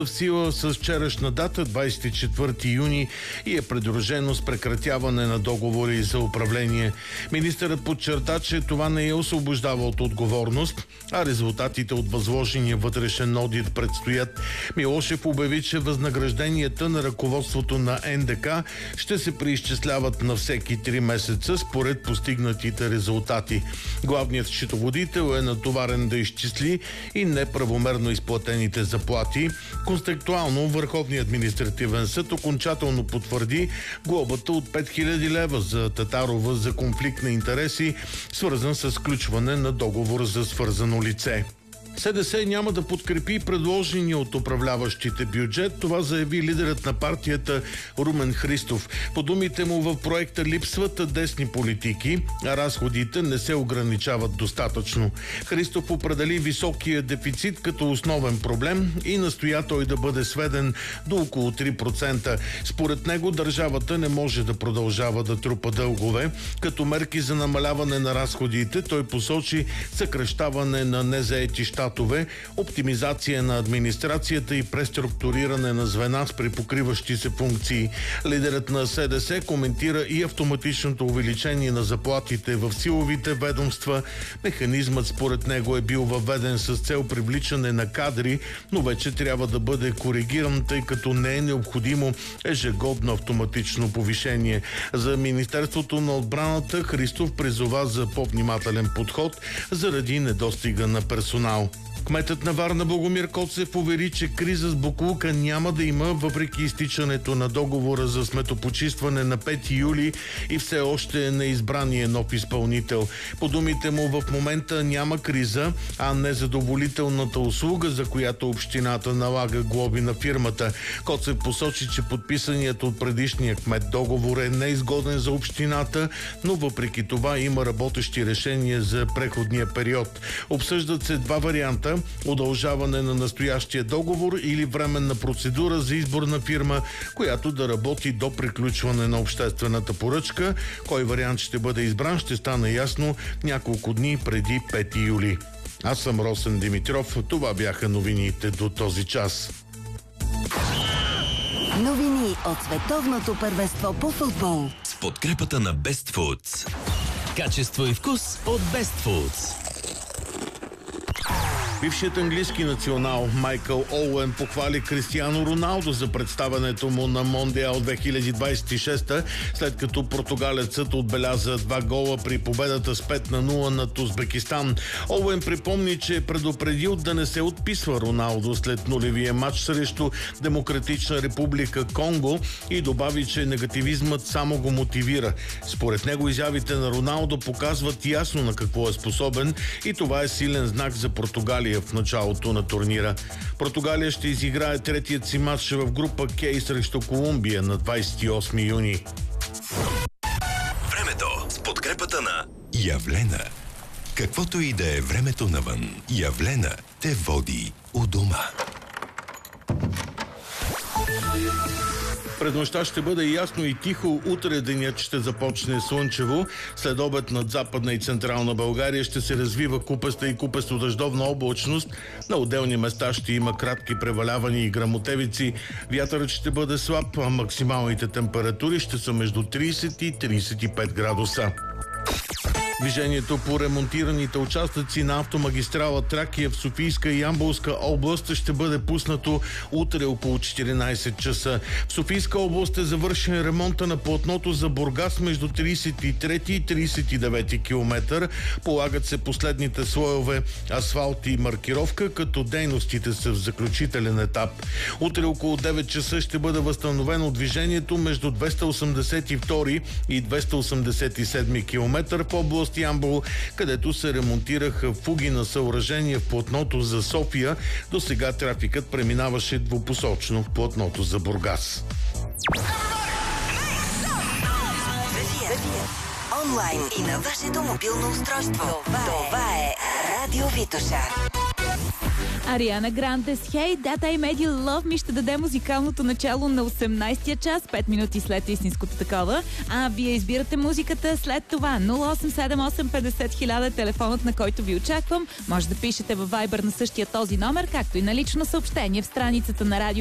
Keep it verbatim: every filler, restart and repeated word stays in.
в сила с вчерашна дата, двадесет и четвърти юни, и е придружено с прекратяване на договори за управление. Министърът подчерта, че това не е освобождава от отговорност, а резултатите от възложения вътрешен одит предстоят. Милошев обяви, че възнагражденията на ръководството на Н Д К ще се преизчисляват на всеки три месеца според постигнатите резултати. Главният счетоводител е натоварен да изчисли и неправомерно изплатените заплати. Конституално Върховният административен съд окончателно потвърди глобата от пет хиляди лева за Татарова за конфликт на интереси, свързан с сключване на договор за свързано лице. С Д С няма да подкрепи предложения от управляващите бюджет. Това заяви лидерът на партията Румен Христов. По думите му, в проекта липсват десни политики, а разходите не се ограничават достатъчно. Христов определи високия дефицит като основен проблем и настоя той да бъде сведен до около три процента. Според него държавата не може да продължава да трупа дългове. Като мерки за намаляване на разходите той посочи съкращаване на незаети щатове, оптимизация на администрацията и преструктуриране на звена с припокриващи се функции. Лидерът на С Д С коментира и автоматичното увеличение на заплатите в силовите ведомства. Механизмът според него е бил въведен с цел привличане на кадри, но вече трябва да бъде коригиран, тъй като не е необходимо ежегодно автоматично повишение. За Министерството на отбраната Христов призова за по-внимателен подход заради недостига на персонал. Кметът на Варна Богомир Коцев увери, че криза с боклука няма да има, въпреки изтичането на договора за сметопочистване на пети юли и все още е неизбрания нов изпълнител. По думите му, в момента няма криза, а незадоволителната услуга, за която общината налага глоби на фирмата. Коцев посочи, че подписаният от предишния кмет договор е неизгоден за общината, но въпреки това има работещи решения за преходния период. Обсъждат се два варианта: удължаване на настоящия договор или временна процедура за избор на фирма, която да работи до приключване на обществената поръчка. Кой вариант ще бъде избран, ще стане ясно няколко дни преди пети юли. Аз съм Росен Димитров. Това бяха новините до този час. Новини от световното първенство по футбол с подкрепата на Best Foods. Качество и вкус от Best Foods. Бившият английски национал Майкъл Оуен похвали Кристиано Роналдо за представянето му на Мондиал две хиляди двадесет и шеста, след като португалецът отбеляза два гола при победата с пет на нула над Узбекистан. Оуен припомни, че е предупредил да не се отписва Роналдо след нулевия матч срещу Демократична република Конго и добави, че негативизмът само го мотивира. Според него изявите на Роналдо показват ясно на какво е способен и това е силен знак за Португалия в началото на турнира. Португалия ще изиграе третият си матч в група К срещу Колумбия на двадесет и осми юни. Времето с подкрепата на Явлена. Каквото и да е времето навън, Явлена те води у дома. През нощта ще бъде ясно и тихо. Утре денят ще започне слънчево. След обед над Западна и Централна България ще се развива купеста и купесто-дъждовна облачност. На отделни места ще има кратки превалявания и гръмотевици. Вятърът ще бъде слаб, а максималните температури ще са между тридесет и тридесет и пет градуса. Движението по ремонтираните участъци на автомагистрала Тракия в Софийска и Ямболска област ще бъде пуснато утре около четиринадесет часа. В Софийска област е завършен ремонта на платното за Бургас между тридесет и трети и тридесет и девети километър. Полагат се последните слоеве асфалт и маркировка, като дейностите са в заключителен етап. Утре около девет часа ще бъде възстановено движението между двеста осемдесет и втори и двеста осемдесет и седми километър в област Ямбол, където се ремонтираха фуги на съоръжения в платното за София. До сега трафикът преминаваше двупосочно в платното за Бургас. Онлайн и на вашето мобилно устройство. Това е Радио Витоша. Ариана Гранде с Hey, That I Made You Love Me ще даде музикалното начало на осемнайсетия час, пет минути след истинското такова. А вие избирате музиката след това. нула осем седем осем петдесет хиляда е телефонът, на който ви очаквам. Може да пишете във Viber на същия този номер, както и на лично съобщение в страницата на Радио